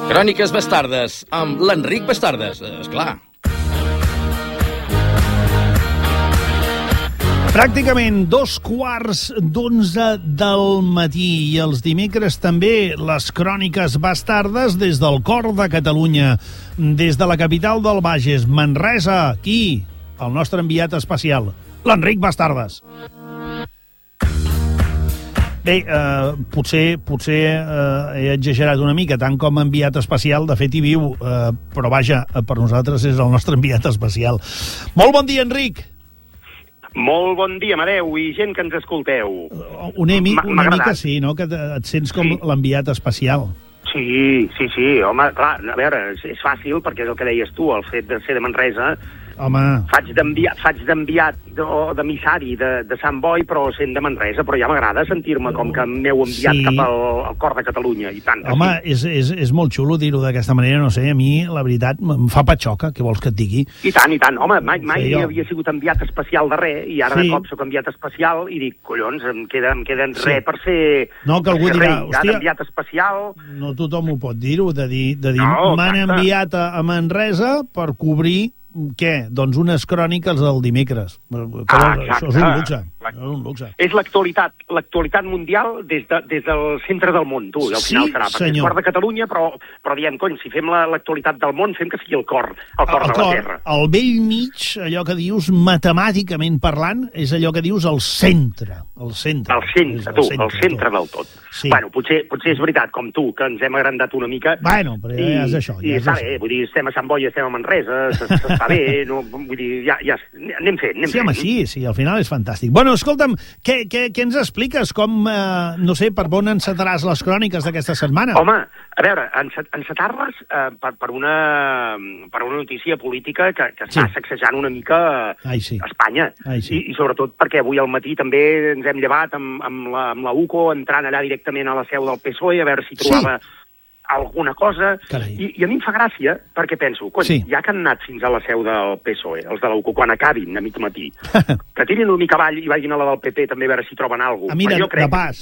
Cròniques Bastardes, amb l'Enric Bastardes, esclar. Pràcticament 2:15 del matí i els dimecres també les Cròniques Bastardes des del cor de Catalunya, des de la capital del Bages, Manresa, aquí, el nostre enviat especial, l'Enric Bastardes. Bé, potser he exagerat una mica, tant com enviat especial, de fet hi viu, però vaja, per nosaltres és el nostre enviat especial. Molt bon dia, Enric! Molt bon dia, Amadeu, i gent que ens escolteu. Una mica sí, no?, que et sents com l'enviat especial. Sí, home, clar, a veure, és fàcil, perquè és el que deies tu, el fet de ser de Manresa. Home. Faig d'enviat o d'emissari de Sant Boi, però sent de Manresa, però ja m'agrada sentir-me com que m'heu enviat cap al cor de Catalunya, i tant. Home, és molt xulo dir-ho d'aquesta manera, no sé, a mi, la veritat, em fa patxoca, què vols que et digui? I tant, home, mai havia sigut enviat especial de res, i ara de cop soc enviat especial, i dic, collons, em queden res per ser... No, que algú dirà, hòstia, enviat especial... No tothom ho pot dir-ho, de dir m'han enviat a Manresa per cobrir què? Doncs unes cròniques del dimecres. Això és un luxe. És l'actualitat mundial des del centre del món, tu, al final serà. Perquè és cor de Catalunya, però diem, cony, si fem l'actualitat del món, fem que sigui el cor de la Terra. Al vell mig, allò que dius, matemàticament parlant, és allò que dius el centre. El centre del tot. Sí. Bueno, potser és veritat, com tu, que ens hem agrandat una mica. Bueno, però ja és això. I està bé, vull dir, estem a Sant Boi, estem a Manresa, s'està bé, no, vull dir, ja anem fent. Sí, home, sí, al final és fantàstic. Bueno, escolta'm, què ens expliques? Com, no sé, per on encetaràs les cròniques d'aquesta setmana? Home, a veure, encetar-les per una notícia política que està sacsejant una mica Espanya. I sobretot perquè avui al matí també ens hem llevat amb la UCO entrant allà directament a la seu del PSOE a veure si trobava alguna cosa. I a mi em fa gràcia perquè penso, ja que han anat fins a la seu del PSOE, els de la UCO, quan acabin a mig matí, que tirin un mica avall i vagin a la del PP també a veure si troben alguna cosa. Mira, de pas.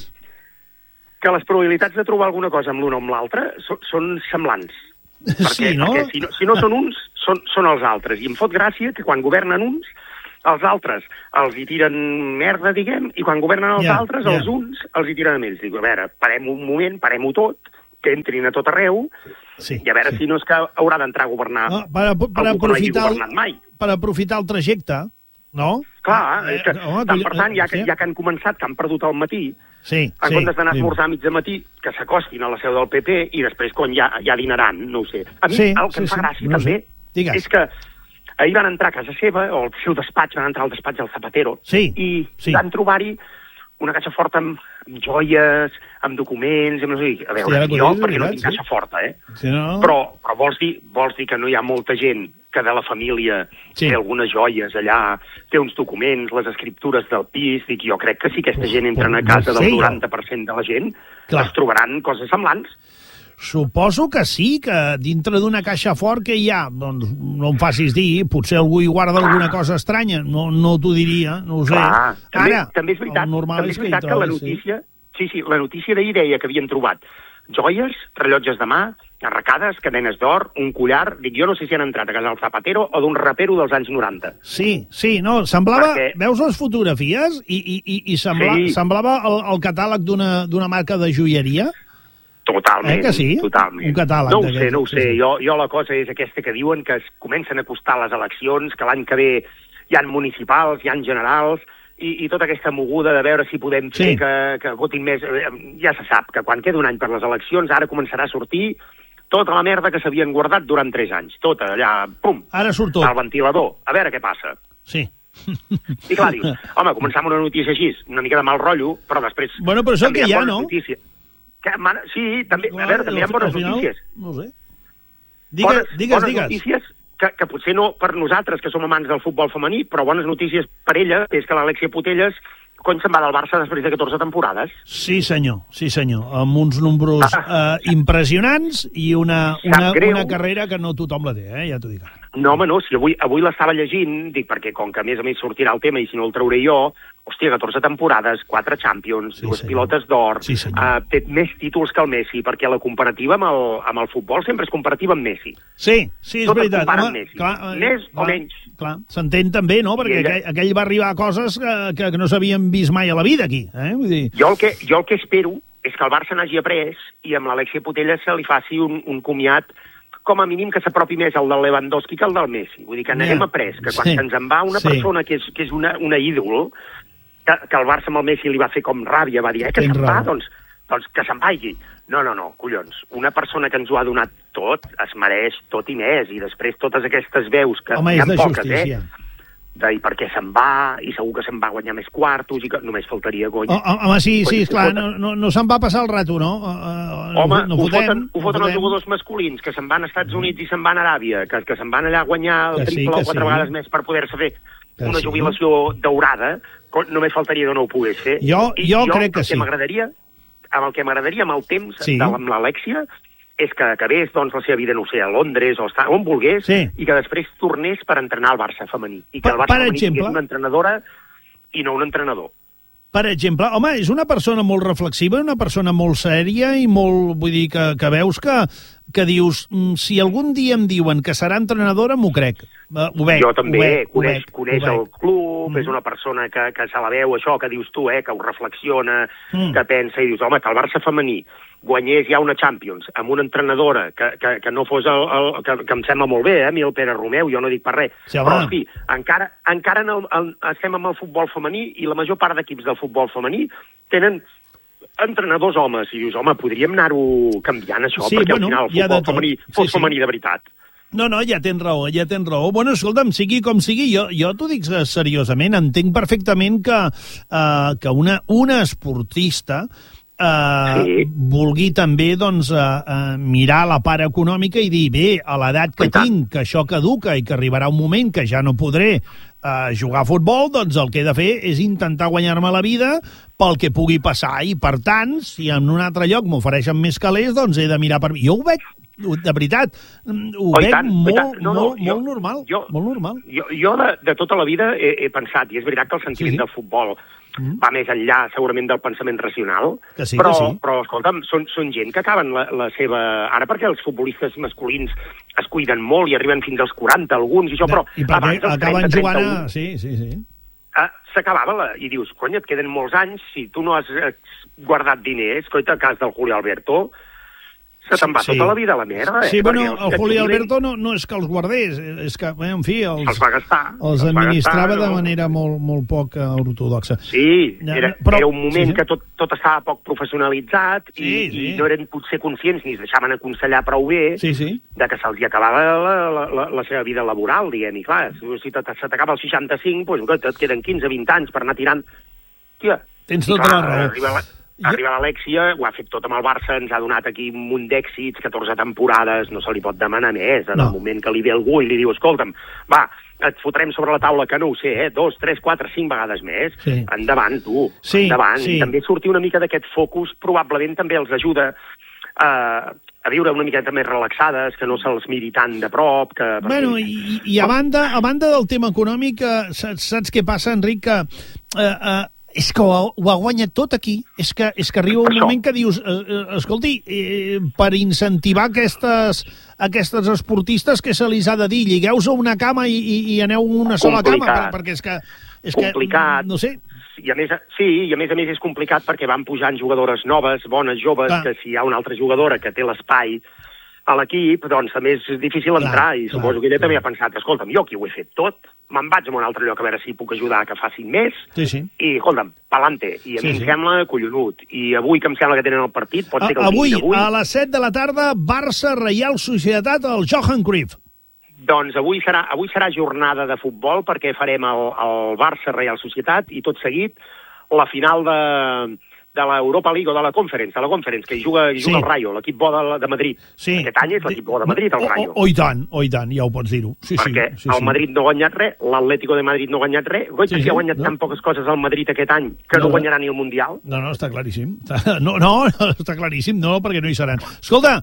Que les probabilitats de trobar alguna cosa amb l'un o amb l'altre són semblants. Perquè si no són uns, són els altres. I em fot gràcia que quan governen uns, els altres els hi tiren merda, diguem, i quan governen els altres, els uns els hi tiren a ells. Dic, a veure, parem un moment, parem-ho tot, que entrin a tot arreu, i a veure si no és que haurà d'entrar a governar algú que no hagi governat mai. Per aprofitar el trajecte, no? Clar, és que, tant per tant, ja que han començat, que han perdut al matí, en comptes d'anar a esmorzar a mig de matí, que s'acostin a la seu del PP i després, ja dinaran, no ho sé. A mi el que em fa gràcia també és que ahir van entrar a casa seva, o al seu despatx, van entrar al despatx del Zapatero, i van trobar-hi una caixa forta amb joies, amb documents, no sé, a veure, jo perquè no tinc caixa forta, però vols dir que no hi ha molta gent que de la família té algunes joies allà, té uns documents, les escriptures del pis, dic, jo crec que si aquesta gent entren a casa del 90% de la gent, es trobaran coses semblants. Suposo que sí, que dintre d'una caixa fort que hi ha, doncs no em facis dir, potser algú hi guarda alguna cosa estranya, no t'ho diria, no ho sé. També és veritat que la notícia, la notícia d'ahir deia que havien trobat joies, rellotges de mà, arracades, cadenes d'or, un collar, dic, jo no sé si han entrat a casa del Zapatero o d'un rapero dels anys 90. Sí, no, semblava, veus les fotografies i semblava el catàleg d'una marca de joieria? Totalment, que sí? Totalment. Un catàleg. No ho sé. Jo la cosa és aquesta que diuen que es comencen a acostar les eleccions, que l'any que ve hi ha municipals, hi ha generals, i tota aquesta moguda de veure si podem fer que votin més. Ja se sap que quan queda un any per les eleccions ara començarà a sortir tota la merda que s'havien guardat durant 3 anys. Tota allà, pum, ara surt tot. Al ventilador. A veure què passa. Sí. I clar, dius, home, començar amb una notícia així, una mica de mal rotllo, però després... Bueno, però això que hi ha, no? Sí, també, a veure, també hi ha bones notícies. No sé. Bones notícies que potser no per nosaltres, que som amants del futbol femení, però bones notícies per ella, és que l'Alexia Putellas se'n va del Barça després de 14 temporades. Sí, senyor, amb uns números impressionants i una carrera que no tothom la té, ja t'ho dic ara. No, home, no, si avui l'estava llegint, dic, perquè com que a més sortirà el tema i si no el trauré jo, hòstia, 14 temporades, 4 Champions, 2 pilotes d'or, té més títols que el Messi, perquè la comparativa amb el futbol sempre és comparativa amb Messi. Sí, és veritat. Més o menys. Clar, s'entén també, no? Perquè aquell va arribar a coses que no s'havien vist mai a la vida, aquí. Vull dir... Jo el que espero és que el Barça n'hagi après i amb l'Alexia Putellas se li faci un comiat com a mínim que s'apropi més el del Lewandowski que el del Messi. Vull dir que n'haguem après, que quan se'ns en va una persona que és una ídol, que el Barça amb el Messi li va fer com ràbia, va dir, que se'n va, doncs que se'n vagi. No, collons. Una persona que ens ho ha donat tot es mereix tot i més, i després totes aquestes veus que hi ha poques, i per què se'n va, i segur que se'n va guanyar més quartos, i que només faltaria Gonya. Home, sí, esclar, no se'n va passar el rato, no? Home, ho foten els jugadors masculins, que se'n van als Estats Units i se'n van a Aràbia, que se'n van allà a guanyar el triple o 4 vegades més per poder-se fer una jubilació daurada, només faltaria que no ho pogués fer. Jo crec que sí. Amb el que m'agradaria amb el temps, amb l'Alexia, és que acabés la seva vida, no sé, a Londres o on volgués, i que després tornés per entrenar el Barça femení. I que el Barça femení és una entrenadora i no un entrenador. Per exemple, home, és una persona molt reflexiva, una persona molt sèria i molt, vull dir, que veus que dius, si algun dia em diuen que serà entrenadora, m'ho crec. Ho veig. Jo també, coneix el club, és una persona que se la veu, això que dius tu, que ho reflexiona, que pensa i dius, home, que el Barça femení guanyés ja una Champions amb una entrenadora que no fos que em sembla molt bé, a mi el Pere Romeu, jo no dic per res, però hosti, encara estem amb el futbol femení i la major part d'equips del futbol femení tenen entrenadors homes, i dius, home, podríem anar-ho canviant això, perquè al final el futbol femení fos femení de veritat. No, ja tens raó. Bueno, escolta'm, sigui com sigui, jo t'ho dic seriosament, entenc perfectament que una esportista vulgui també mirar la part econòmica i dir, bé, a l'edat que tinc, que això caduca i que arribarà un moment que ja no podré jugar a futbol, doncs el que he de fer és intentar guanyar-me la vida pel que pugui passar, i per tant, si en un altre lloc m'ofereixen més calés, doncs he de mirar per mi. Jo ho veig, de veritat, veig molt normal. Molt normal. Jo de tota la vida he pensat, i és veritat que el sentiment del futbol va més enllà, segurament, del pensament racional, però escolta'm, són gent que acaben la seva... Ara perquè els futbolistes masculins es cuiden molt i arriben fins als 40, alguns, i això, però... I perquè acaben jugant a... Sí. S'acabava, i dius, cony, et queden molts anys, si tu no has guardat diners, coita, el cas del Julio Alberto, se te'n va tota la vida a la merda. Sí, bueno, el Julio Alberto no és que els guardés, és que, en fi, els va gastar. Els administrava de manera molt poc ortodoxa. Sí, era un moment que tot estava poc professionalitzat i no eren potser conscients ni es deixaven aconsellar prou bé de que se'ls acabava la seva vida laboral, diguem, i clar, si se t'acaba als 65, doncs et queden 15-20 anys per anar tirant. Tia, tens tota la raó. Arriba l'Alexia, ho ha fet tot amb el Barça, ens ha donat aquí un munt d'èxits, 14 temporades, no se li pot demanar més. En el moment que li ve algú i li diu, escolta'm, va, et fotrem sobre la taula, que no ho sé, 2, 3, 4, 5 vegades més. Endavant, tu, endavant. I també sortir una mica d'aquest focus probablement també els ajuda a viure una miqueta més relaxades, que no se'ls miri tant de prop. Bueno, i a banda del tema econòmic, saps què passa, Enric, que és que ho ha guanyat tot aquí. És que arriba un moment que dius, escolti, per incentivar aquestes esportistes, que se li ha de dir? Lligueu-vos a una cama i aneu a una sola cama, perquè és que complicat. No sé. I a més a més és complicat perquè van pujant jugadores noves, bones, joves, que si hi ha una altra jugadora que té l'espai a l'equip, doncs també és difícil entrar, i suposo que ella també ha pensat, escolta'm, jo aquí ho he fet tot, me'n vaig a un altre lloc a veure si puc ajudar que facin més, i escolta'm, pa'lante, i a mi em sembla collonut, i avui que em sembla que tenen el partit, pot ser que el tinguin avui. A les 7 de la tarda, Barça-Reial Societat al Johan Cruyff. Doncs avui serà jornada de futbol, perquè farem el Barça-Reial Societat, i tot seguit la final de l'Europa League o de la Conference, que hi juga el Rayo, l'equip bo de Madrid. Sí. Aquest any és l'equip bo de Madrid, el Rayo. I tant, ja ho pots dir-ho. Perquè el Madrid no ha guanyat res, l'Atlético de Madrid no ha guanyat res, si ha guanyat tan poques coses al Madrid aquest any que no guanyarà ni el Mundial. No, està claríssim. No, està claríssim, no, perquè no hi seran. Escolta,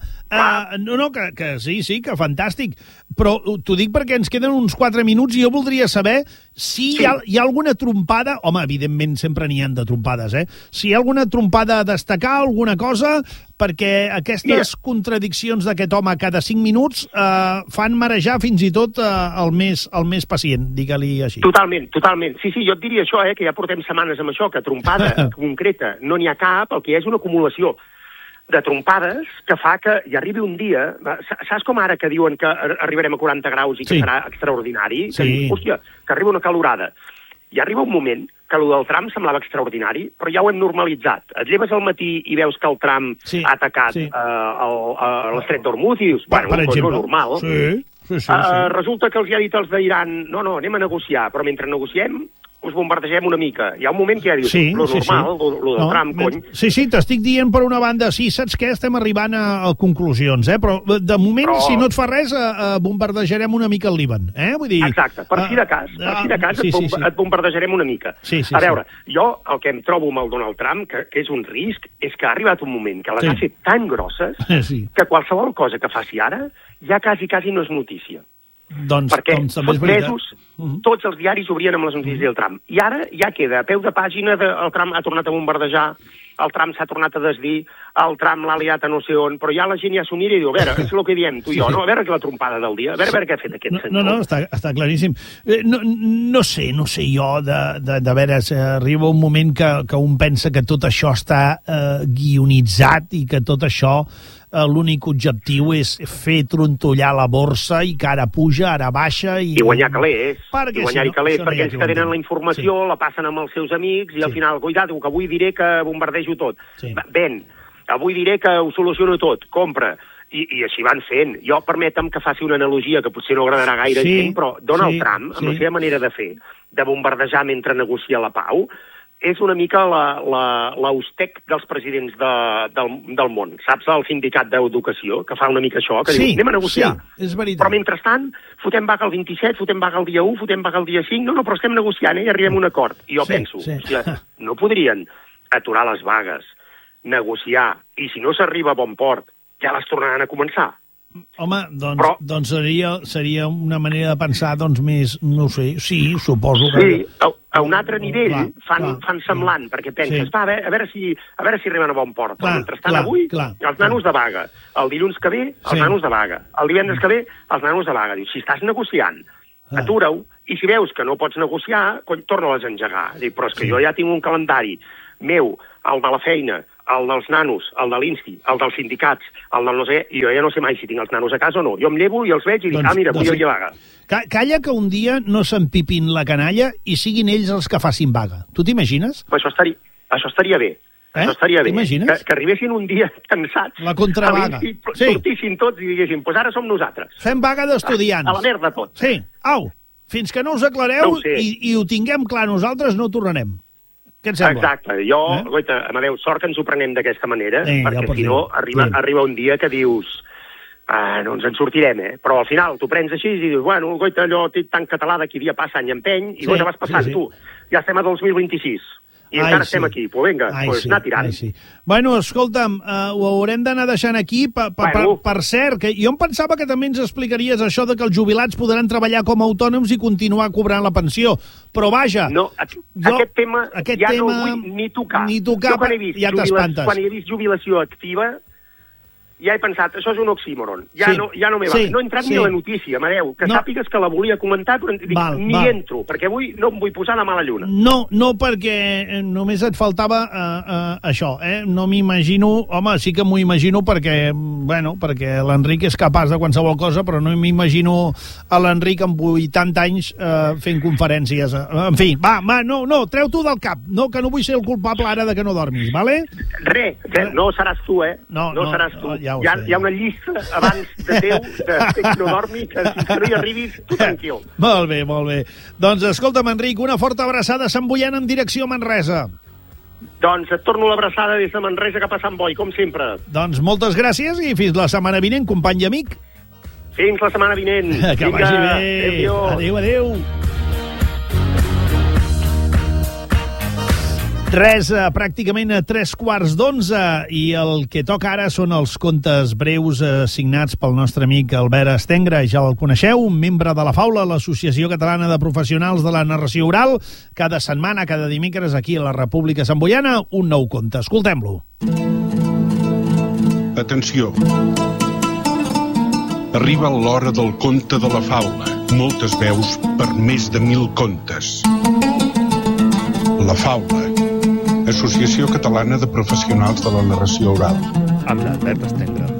que sí, que fantàstic, però t'ho dic perquè ens queden uns 4 minuts i jo voldria saber si hi ha alguna trompada, home, evidentment sempre n'hi ha de trompades, si hi ha alguna trompada a destacar, alguna cosa, perquè aquestes contradiccions d'aquest home cada 5 minuts fan marejar fins i tot el més pacient, digue-li així. Totalment. Sí, jo et diria això, que ja portem setmanes amb això, que trompada concreta no n'hi ha cap, el que hi ha és una acumulació de trompades que fa que hi arribi un dia... Saps com ara que diuen que arribarem a 40 graus i que serà extraordinari? Que dius, hòstia, que arriba una calorada. I arriba un moment que el del tram semblava extraordinari, però ja ho hem normalitzat. Et lleves al matí i veus que el tram ha atacat l'estret d'Hormuz i dius, bueno, és normal. Resulta que els ha dit els d'Iran, no, anem a negociar, però mentre negociem us bombardegem una mica. Hi ha un moment que ja dius, lo normal, lo del tram, cony. Sí, t'estic dient per una banda, sí, saps què? Estem arribant a conclusions, però de moment, si no et fa res, bombardejarem una mica el Líban, Vull dir... Exacte, per si de cas et bombardejarem una mica. A veure, jo el que em trobo amb el Donald Trump, que és un risc, és que ha arribat un moment que les ha fet tan grosses que qualsevol cosa que faci ara ja quasi no és notícia. Perquè fa mesos tots els diaris obrien amb les notícies del Trump. I ara ja queda a peu de pàgina el Trump ha tornat a bombardejar, el Trump s'ha tornat a desdir, el Trump l'ha liat a no sé on, però ja la gent ja s'ho mira i diu, a veure, és el que diem tu i jo, no? A veure què és la trompada del dia, a veure què ha fet aquest senyor. No, està claríssim. No sé jo, de veure, arriba un moment que un pensa que tot això està guionitzat i que tot això l'únic objectiu és fer trontollar la borsa i que ara puja, ara baixa... I guanyar calés, perquè ells que tenen la informació la passen amb els seus amics i al final, cuida't, que avui diré que bombardejo tot. Ven, avui diré que ho soluciono tot, compra. I així van fent. Jo permetem que faci una analogia que potser no agradarà gaire gent, però Donald Trump, amb la seva manera de fer, de bombardejar mentre negocia la pau, és una mica l'Austec dels presidents del món. Saps el sindicat d'educació, que fa una mica això, que diu, anem a negociar. Sí, és veritat. Però mentrestant, fotem vaga el 27, fotem vaga el dia 1, fotem vaga el dia 5, no, però estem negociant, i arribem a un acord. I jo penso, no podrien aturar les vagues, negociar, i si no s'arriba a bon port, ja les tornaran a començar. Home, doncs seria una manera de pensar més, no sé, suposo que... Sí, a un altre nivell fan semblant, perquè penses, a veure si arriben a bon port. Però mentrestant avui, els nanos de vaga. El dilluns que ve, els nanos de vaga. El divendres que ve, els nanos de vaga. Dius, si estàs negociant, atura-ho, i si veus que no pots negociar, torna-les a engegar. Dic, però és que jo ja tinc un calendari meu, el de la feina, el dels nanos, el de l'Insti, el dels sindicats, el del no sé, i jo ja no sé mai si tinc els nanos a casa o no. Jo em llevo i els veig i dic, mira, avui hi ha vaga. Calla que un dia no s'empipin la canalla i siguin ells els que facin vaga. Tu t'imagines? Això estaria bé. Això estaria bé. T'imagines? Que arribessin un dia cansats. La contravaga. Sortissin tots i diguessin, doncs ara som nosaltres. Fem vaga d'estudiants. A la merda tot. Sí, fins que no us aclareu i ho tinguem clar nosaltres no tornarem. Què et sembla? Exacte. Jo, goita, Amadeu, sort que ens ho prenem d'aquesta manera, perquè si no arriba un dia que dius no ens en sortirem, Però al final t'ho prens així i dius, bueno, goita, allò tan català d'aquí dia passa, any empeny, i goita, vas passant tu. Ja estem a 2026. I encara estem aquí. Pues vinga, anar tirant. Bueno, escolta'm, ho haurem d'anar deixant aquí. Per cert, que jo em pensava que també ens explicaries això de que els jubilats podran treballar com a autònoms i continuar cobrant la pensió. Però vaja... No, aquest tema no vull ni tocar. Ja t'espantes. Quan hi he vist jubilació activa, ja he pensat, això és un oxímoron. Ja no me va. No he entrat ni a la notícia, Amadeu, que sàpigues que la volia comentar, però ni entro, perquè avui no em vull posar la mala lluna. No, perquè només et faltava això, No m'imagino, home, sí que m'ho imagino perquè l'Enric és capaç de qualsevol cosa, però no m'imagino a l'Enric amb 80 anys fent conferències. En fi, no, treu-t'ho del cap, que no vull ser el culpable ara de que no dormis, vale? No seràs tu, No seràs tu. Hi ha una llista abans de teu de no dormi, que si no hi arribis, tu tranquil. Molt bé. Doncs escolta'm, Enric, una forta abraçada a Sant Boian en direcció a Manresa. Doncs et torno l'abraçada des de Manresa cap a Sant Boi, com sempre. Doncs moltes gràcies i fins la setmana vinent, company i amic. Fins la setmana vinent. Que vagi bé. Adéu. Pràcticament a 3:15, i el que toca ara són els contes breus signats pel nostre amic Albert Stengra. Ja el coneixeu, un membre de la Faula, l'Associació Catalana de Professionals de la Narració Oral. Cada setmana, cada dimecres, aquí a la República Santboiana, un nou conte. Escoltem-lo. Atenció. Arriba l'hora del conte de la Faula. Moltes veus per més de 1.000 contes. La Faula, Associació Catalana de Professionals de la Narració Oral. Amb l'Albert Stengra.